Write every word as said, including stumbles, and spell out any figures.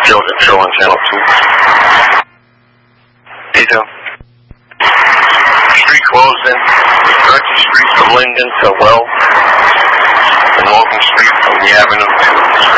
Joe, Joe on channel two. Hey, Joe. Street closed in. Director Street from Linden to Wells. And Logan Street from the Avenue to